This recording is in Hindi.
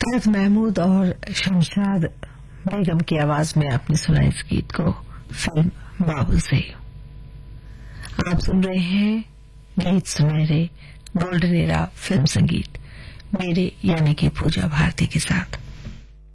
फैज महमूद और शमशाद बेगम की आवाज में आपने सुना इस गीत को फिल्म बाबू से। आप सुन रहे हैं गीत सुनहरे गोल्डन एरा फिल्म संगीत मेरे यानी कि पूजा भारती के साथ।